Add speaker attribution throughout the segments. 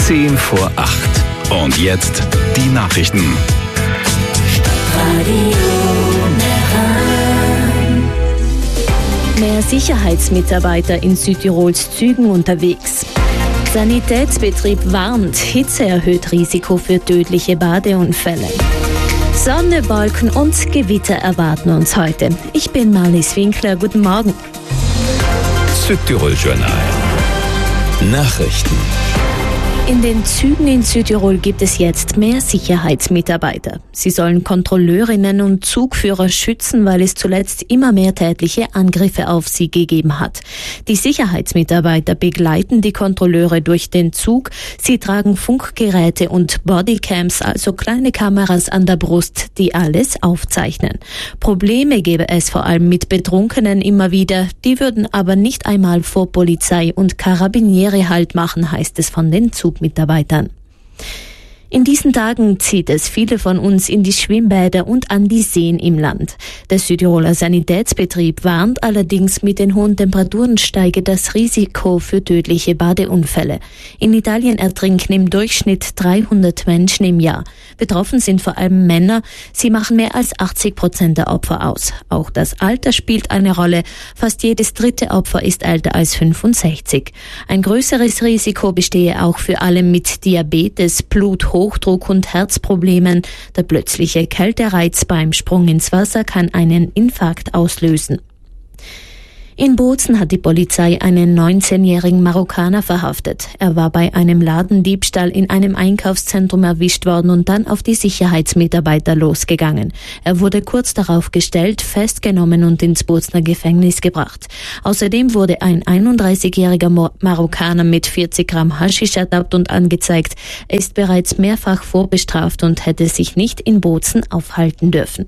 Speaker 1: 10 vor 8. Und jetzt die Nachrichten.
Speaker 2: Mehr Sicherheitsmitarbeiter in Südtirols Zügen unterwegs. Sanitätsbetrieb warnt, Hitze erhöht Risiko für tödliche Badeunfälle. Sonne, Wolken und Gewitter erwarten uns heute. Ich bin Marlies Winkler, guten Morgen.
Speaker 1: Südtirol Journal. Nachrichten.
Speaker 2: In den Zügen in Südtirol gibt es jetzt mehr Sicherheitsmitarbeiter. Sie sollen Kontrolleurinnen und Zugführer schützen, weil es zuletzt immer mehr tätliche Angriffe auf sie gegeben hat. Die Sicherheitsmitarbeiter begleiten die Kontrolleure durch den Zug. Sie tragen Funkgeräte und Bodycams, also kleine Kameras an der Brust, die alles aufzeichnen. Probleme gäbe es vor allem mit Betrunkenen immer wieder. Die würden aber nicht einmal vor Polizei und Karabiniere Halt machen, heißt es von den Zugmitarbeitern. In diesen Tagen zieht es viele von uns in die Schwimmbäder und an die Seen im Land. Der Südtiroler Sanitätsbetrieb warnt allerdings, mit den hohen Temperaturen steige das Risiko für tödliche Badeunfälle. In Italien ertrinken im Durchschnitt 300 Menschen im Jahr. Betroffen sind vor allem Männer. Sie machen mehr als 80% der Opfer aus. Auch das Alter spielt eine Rolle. Fast jedes dritte Opfer ist älter als 65. Ein größeres Risiko bestehe auch für alle mit Diabetes, Bluthochdruck und Herzproblemen. Der plötzliche Kältereiz beim Sprung ins Wasser kann einen Infarkt auslösen. In Bozen hat die Polizei einen 19-jährigen Marokkaner verhaftet. Er war bei einem Ladendiebstahl in einem Einkaufszentrum erwischt worden und dann auf die Sicherheitsmitarbeiter losgegangen. Er wurde kurz darauf gestellt, festgenommen und ins Bozener Gefängnis gebracht. Außerdem wurde ein 31-jähriger Marokkaner mit 40 Gramm Haschisch ertappt und angezeigt. Er ist bereits mehrfach vorbestraft und hätte sich nicht in Bozen aufhalten dürfen.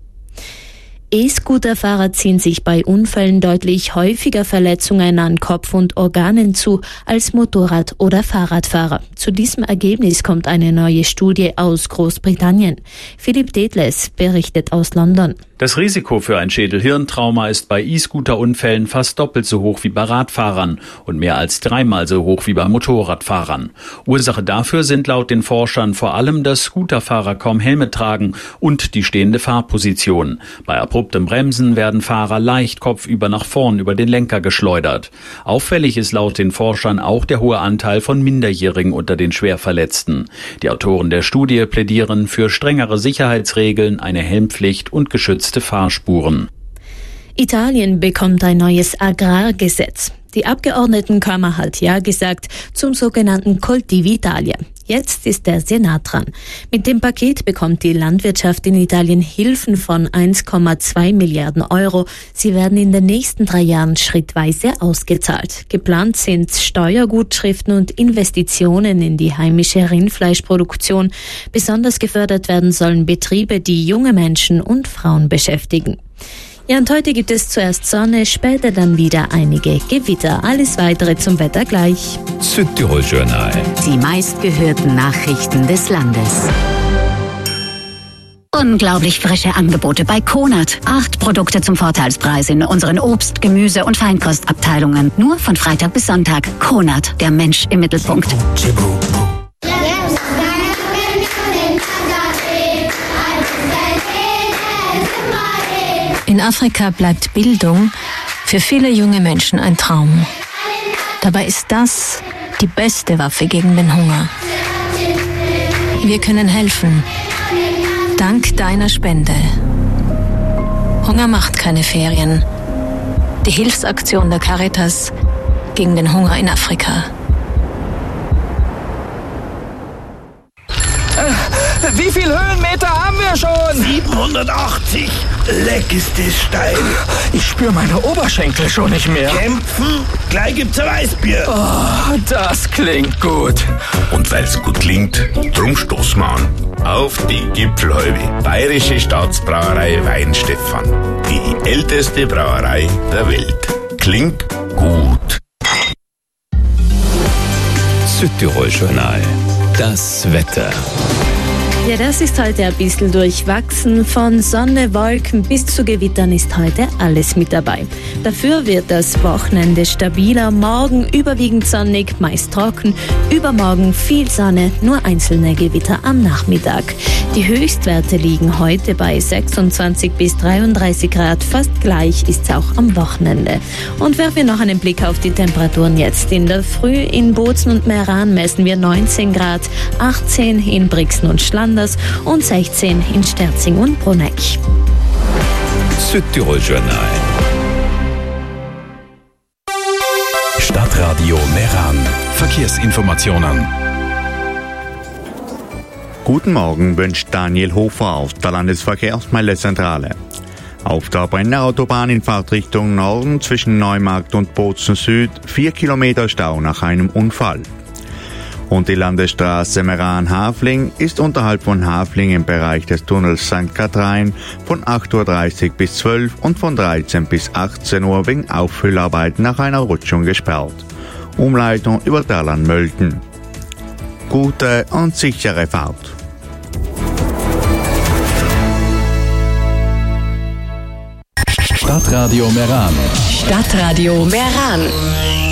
Speaker 2: E-Scooter-Fahrer ziehen sich bei Unfällen deutlich häufiger Verletzungen an Kopf und Organen zu als Motorrad- oder Fahrradfahrer. Zu diesem Ergebnis kommt eine neue Studie aus Großbritannien. Philipp Detless berichtet aus London.
Speaker 3: Das Risiko für ein Schädel-Hirntrauma ist bei E-Scooter-Unfällen fast doppelt so hoch wie bei Radfahrern und mehr als 3-mal so hoch wie bei Motorradfahrern. Ursache dafür sind laut den Forschern vor allem, dass Scooterfahrer kaum Helme tragen und die stehende Fahrposition. Bei abruptem Bremsen werden Fahrer leicht kopfüber nach vorn über den Lenker geschleudert. Auffällig ist laut den Forschern auch der hohe Anteil von Minderjährigen unter den Schwerverletzten. Die Autoren der Studie plädieren für strengere Sicherheitsregeln, eine Helmpflicht und geschützte Fahrspuren.
Speaker 2: Italien bekommt ein neues Agrargesetz. Die Abgeordnetenkammer hat ja gesagt zum sogenannten Coltivi Italia. Jetzt ist der Senat dran. Mit dem Paket bekommt die Landwirtschaft in Italien Hilfen von 1,2 Milliarden Euro. Sie werden in den nächsten 3 Jahren schrittweise ausgezahlt. Geplant sind Steuergutschriften und Investitionen in die heimische Rindfleischproduktion. Besonders gefördert werden sollen Betriebe, die junge Menschen und Frauen beschäftigen. Ja, und heute gibt es zuerst Sonne, später dann wieder einige Gewitter. Alles Weitere zum Wetter gleich.
Speaker 1: Südtirol Journal.
Speaker 4: Die meistgehörten Nachrichten des Landes. Unglaublich frische Angebote bei Konert. 8 Produkte zum Vorteilspreis in unseren Obst-, Gemüse- und Feinkostabteilungen. Nur von Freitag bis Sonntag. Konert, der Mensch im Mittelpunkt.
Speaker 5: In Afrika bleibt Bildung für viele junge Menschen ein Traum. Dabei ist das die beste Waffe gegen den Hunger. Wir können helfen. Dank deiner Spende. Hunger macht keine Ferien. Die Hilfsaktion der Caritas gegen den Hunger in Afrika.
Speaker 6: Wie viel Höhenmeter haben wir schon?
Speaker 7: 780. Leck ist das steil.
Speaker 6: Ich spüre meine Oberschenkel schon nicht mehr.
Speaker 7: Kämpfen? Gleich gibt's ein Weißbier.
Speaker 6: Oh, das klingt gut.
Speaker 7: Und weil's gut klingt, drum stoßen wir an. Auf die Gipfelhäube. Bayerische Staatsbrauerei Weinstefan. Die älteste Brauerei der Welt. Klingt gut.
Speaker 1: Südtirol Journal. Das Wetter.
Speaker 2: Ja, das ist heute ein bisschen durchwachsen. Von Sonne, Wolken bis zu Gewittern ist heute alles mit dabei. Dafür wird das Wochenende stabiler. Morgen überwiegend sonnig, meist trocken. Übermorgen viel Sonne, nur einzelne Gewitter am Nachmittag. Die Höchstwerte liegen heute bei 26 bis 33 Grad. Fast gleich ist es auch am Wochenende. Und werfen wir noch einen Blick auf die Temperaturen jetzt. In der Früh in Bozen und Meran messen wir 19 Grad, 18 in Brixen und Schlanders und 16 in Sterzing und Bruneck.
Speaker 1: Südtirol Journal. Stadtradio Meran. Verkehrsinformationen.
Speaker 8: Guten Morgen wünscht Daniel Hofer aus der Landesverkehrsmeldezentrale. Auf der Brenner Autobahn in Fahrtrichtung Norden zwischen Neumarkt und Bozen Süd 4 Kilometer Stau nach einem Unfall. Und die Landesstraße Meran-Hafling ist unterhalb von Hafling im Bereich des Tunnels St. Kathrein von 8.30 Uhr bis 12 und von 13 bis 18 Uhr wegen Auffüllarbeiten nach einer Rutschung gesperrt. Umleitung über Derlan-Mölten. Gute und sichere Fahrt.
Speaker 1: Stadtradio Meran.
Speaker 9: Stadtradio Meran.